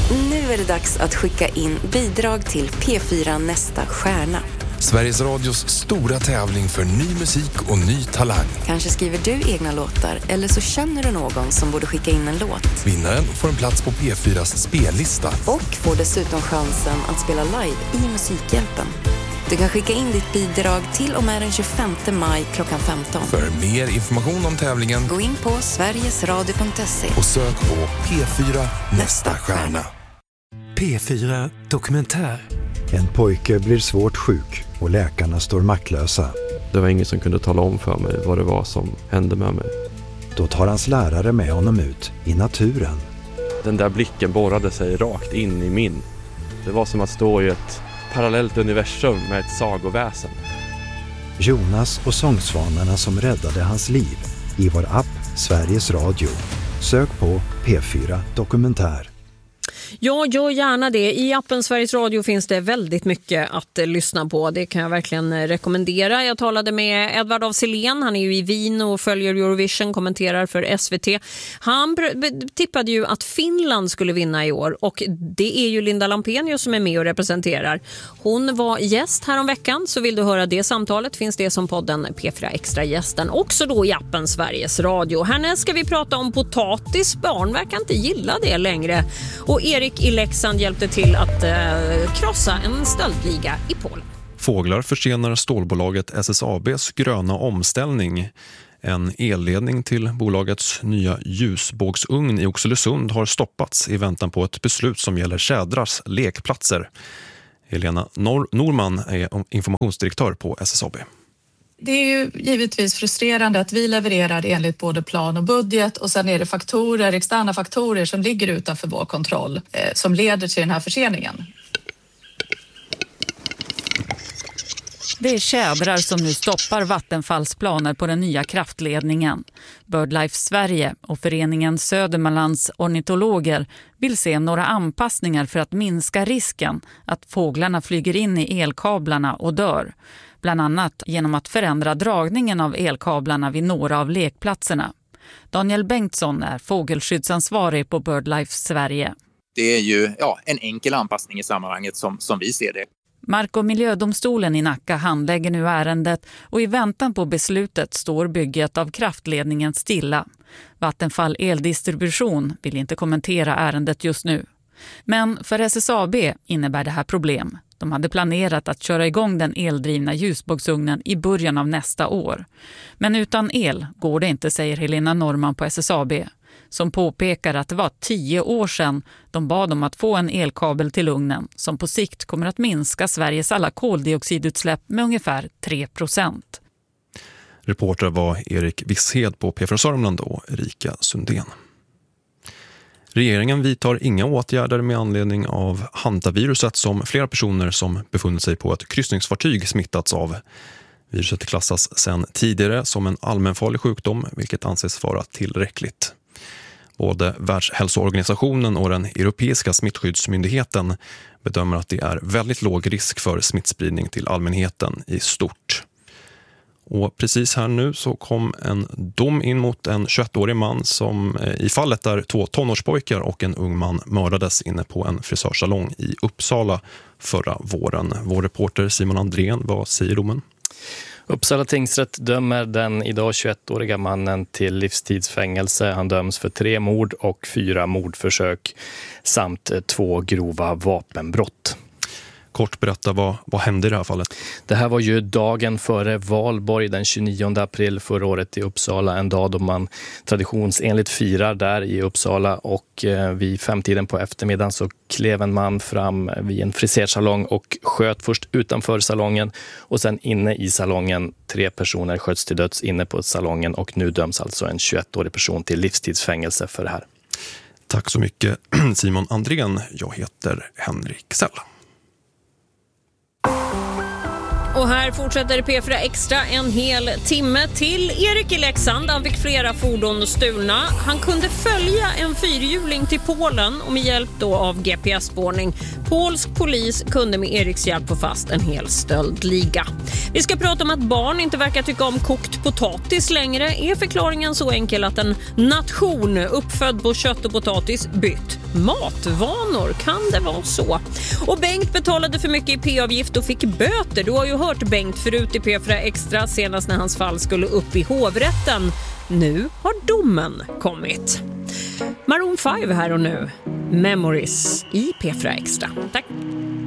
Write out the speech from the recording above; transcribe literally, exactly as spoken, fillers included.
Nu är det dags att skicka in bidrag till P fyra Nästa stjärna. Sveriges Radios stora tävling för ny musik och ny talang. Kanske skriver du egna låtar eller så känner du någon som borde skicka in en låt. Vinnaren får en plats på P fyras spellista. Och får dessutom chansen att spela live i Musikhjälpen. Du kan skicka in ditt bidrag till och med den tjugofemte maj klockan femton. För mer information om tävlingen, gå in på sverigesradio punkt se och sök på P fyra Nästa stjärna. P fyra Dokumentär. En pojke blir svårt sjuk och läkarna står maktlösa. Det var ingen som kunde tala om för mig vad det var som hände med mig. Då tar hans lärare med honom ut i naturen. Den där blicken borrade sig rakt in i min. Det var som att stå i ett parallellt universum med ett sagoväsen. Jonas och sångsvanarna som räddade hans liv i vår app Sveriges Radio. Sök på P fyra Dokumentär. Ja, gör gärna det. I appen Sveriges Radio finns det väldigt mycket att eh, lyssna på. Det kan jag verkligen eh, rekommendera. Jag talade med Edvard af Sillén. Han är ju i Wien och följer Eurovision, kommenterar för S V T. Han tippade ju att Finland skulle vinna i år. Och det är ju Linda Lampenius som är med och representerar. Hon var gäst här om veckan. Så vill du höra det samtalet finns det som podden P fyra Extra gästen. Också då i appen Sveriges Radio. Härnäst ska vi prata om potatis. Barn verkar inte gilla det längre. Och Erik i Leksand hjälpte till att eh, krossa en stöldliga i Polen. Fåglar försenar stålbolaget S S A B:s gröna omställning. En elledning till bolagets nya ljusbågsugn i Oxelösund har stoppats i väntan på ett beslut som gäller Tjädras lekplatser. Helena Nor- Norman är informationsdirektör på S S A B. Det är ju givetvis frustrerande att vi levererar enligt både plan och budget och sen är det faktorer, externa faktorer som ligger utanför vår kontroll eh, som leder till den här förseningen. Det är Tjädrar som nu stoppar Vattenfalls planer på den nya kraftledningen. BirdLife Sverige och föreningen Södermanlands ornitologer vill se några anpassningar för att minska risken att fåglarna flyger in i elkablarna och dör. Bland annat genom att förändra dragningen av elkablarna vid några av lekplatserna. Daniel Bengtsson är fågelskyddsansvarig på BirdLife Sverige. Det är ju ja, en enkel anpassning i sammanhanget som, som vi ser det. Mark- och miljödomstolen i Nacka handlägger nu ärendet och i väntan på beslutet står bygget av kraftledningen stilla. Vattenfall Eldistribution vill inte kommentera ärendet just nu. Men för S S A B innebär det här problem. De hade planerat att köra igång den eldrivna ljusbågsugnen i början av nästa år. Men utan el går det inte, säger Helena Norman på S S A B. Som påpekar att det var tio år sedan de bad om att få en elkabel till ugnen som på sikt kommer att minska Sveriges alla koldioxidutsläpp med ungefär tre procent. Reporter var Erik Wisshed på P fyra Sörmland och Erika Sundén. Regeringen vidtar inga åtgärder med anledning av hantaviruset som flera personer som befunnit sig på ett kryssningsfartyg smittats av. Viruset klassas sedan tidigare som en allmänfarlig sjukdom, vilket anses vara tillräckligt. Både Världshälsoorganisationen och den europeiska smittskyddsmyndigheten bedömer att det är väldigt låg risk för smittspridning till allmänheten i stort. Och precis här nu så kom en dom in mot en tjugoettårig man som i fallet där två tonårspojkar och en ung man mördades inne på en frisörsalong i Uppsala förra våren. Vår reporter Simon Andrén, vad säger domen? Uppsala tingsrätt dömer den idag tjugoettåriga mannen till livstidsfängelse. Han döms för tre mord och fyra mordförsök samt två grova vapenbrott. Kort berätta, vad, vad hände i det här fallet? Det här var ju dagen före valborg den tjugonionde april förra året i Uppsala. En dag då man traditionsenligt firar där i Uppsala. Och eh, vid femtiden på eftermiddagen så klev en man fram vid en frisersalong och sköt först utanför salongen och sen inne i salongen. Tre personer sköts till döds inne på salongen och nu döms alltså en tjugoettårig person till livstidsfängelse för det här. Tack så mycket Simon Andrén. Jag heter Henrik Sell. Och här fortsätter P fyra Extra en hel timme till. Erik i Leksand, han fick flera fordon stulna. Han kunde följa en fyrhjuling till Polen och med hjälp då av G P S-spårning. Polsk polis kunde med Eriks hjälp få fast en hel stöldliga. Vi ska prata om att barn inte verkar tycka om kokt potatis längre. Är förklaringen så enkel att en nation uppfödd på kött och potatis bytt matvanor? Kan det vara så? Och Bengt betalade för mycket i P-avgift och fick böter. Du har ju hört Bengt förut i P fyra Extra, senast när hans fall skulle upp i hovrätten. Nu har domen kommit. Maroon fem här och nu. Memories i P fyra Extra. Tack.